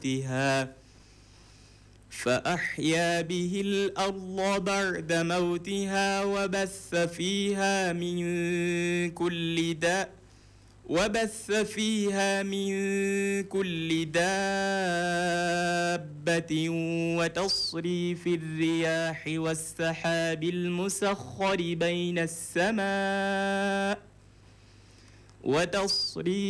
فأحيا به الأرض بعد موتها وبث فيها من كل دابة وتصريف الرياح والسحاب المسخر